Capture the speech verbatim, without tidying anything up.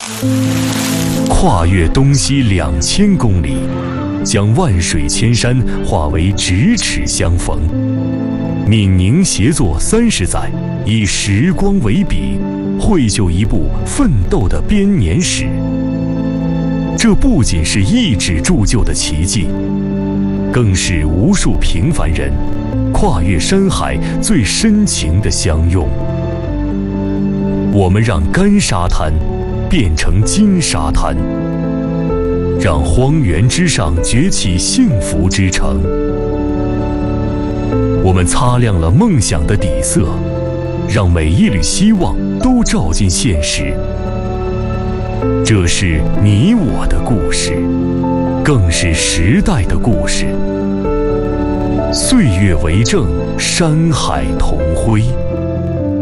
跨越东西两千公里，将万水千山化为咫尺相逢。闽宁协作三十载，以时光为笔，绘就一部奋斗的编年史。这不仅是一纸铸就的奇迹，更是无数平凡人跨越山海最深情的相拥。我们让干沙滩变成金沙滩，让荒原之上崛起幸福之城。我们擦亮了梦想的底色，让每一缕希望都照进现实。这是你我的故事，更是时代的故事。岁月为证，山海同辉。